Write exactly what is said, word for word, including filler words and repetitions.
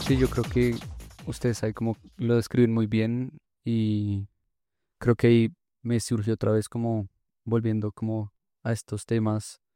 Sí, yo creo que ustedes ahí como lo describen muy bien y creo que ahí me surgió otra vez como volviendo como a estos temas